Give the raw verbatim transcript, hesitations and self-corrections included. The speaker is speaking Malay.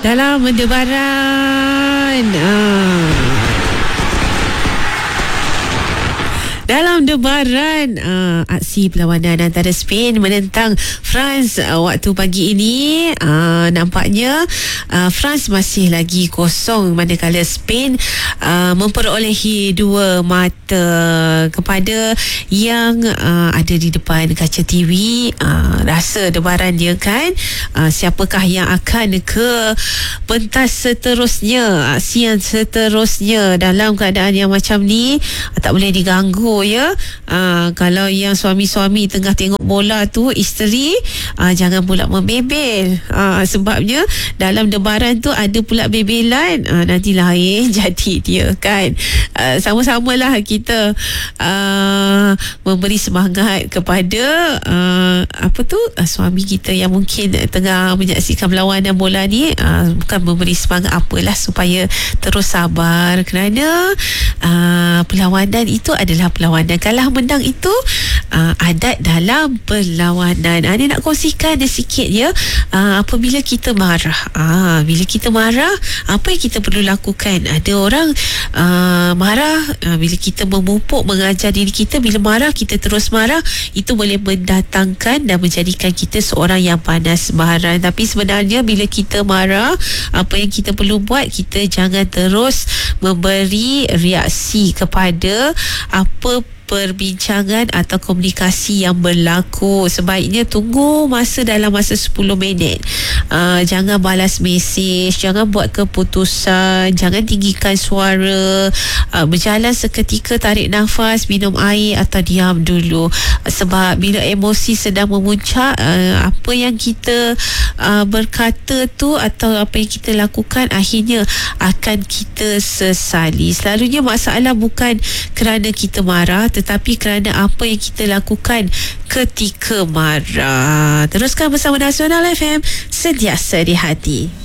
dalam debaran. Ah. Dalam debaran uh, aksi perlawanan antara Spain menentang France uh, waktu pagi ini, uh, nampaknya uh, France masih lagi kosong, manakala Spain uh, memperolehi dua mata. Kepada yang uh, ada di depan kaca T V, uh, rasa debaran dia kan, uh, siapakah yang akan ke pentas seterusnya, aksi yang seterusnya dalam keadaan yang macam ni. uh, tak boleh diganggu ya. Uh, kalau yang suami-suami tengah tengok bola tu, isteri uh, jangan pula membebel, uh, sebabnya dalam debaran tu ada pula bebelan, uh, nanti lain jadi dia kan. Uh, sama-samalah kita uh, memberi semangat kepada uh, apa tu uh, suami kita yang mungkin tengah menyaksikan perlawanan bola ni, uh, bukan memberi semangat apalah, supaya terus sabar, kerana uh, perlawanan itu adalah perlawanan. Kalah menang itu uh, adat dalam perlawanan. uh, Dia nak kongsikan dia sikit ya. uh, Apabila kita marah, uh, bila kita marah, apa yang kita perlu lakukan? Ada orang uh, marah, uh, bila kita memupuk, mengajar diri kita, bila marah kita terus marah, itu boleh mendatangkan dan menjadikan kita seorang yang panas baharan. Tapi sebenarnya bila kita marah, apa yang kita perlu buat, kita jangan terus memberi reaksi kepada apa perbincangan atau komunikasi yang berlaku. Sebaiknya tunggu masa dalam masa sepuluh minit. Uh, jangan balas mesej, jangan buat keputusan, jangan tinggikan suara, uh, berjalan seketika, tarik nafas, minum air atau diam dulu. Sebab bila emosi sedang memuncak, uh, apa yang kita uh, berkata tu atau apa yang kita lakukan akhirnya akan kita sesali. Selalunya masalah bukan kerana kita marah, tetapi kerana apa yang kita lakukan ketika marah. Teruskan bersama Nasional F M, sentiasa di hati.